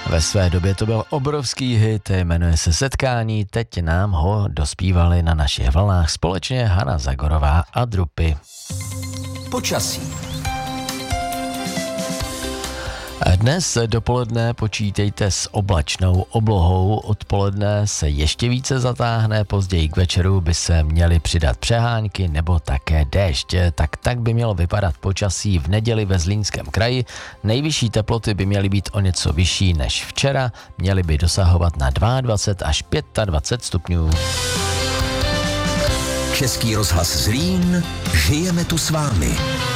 Ve své době to byl obrovský hit, jmenuje se Setkání, teď nám ho dospívali na našich vlnách společně Hana Zagorová a Drupy. Počasí. Dnes dopoledne počítejte s oblačnou oblohou, odpoledne se ještě více zatáhne, později k večeru by se měly přidat přehánky nebo také déšť. Tak by mělo vypadat počasí v neděli ve Zlínském kraji. Nejvyšší teploty by měly být o něco vyšší než včera, měly by dosahovat na 22 až 25 stupňů. Český rozhlas Zlín, žijeme tu s vámi.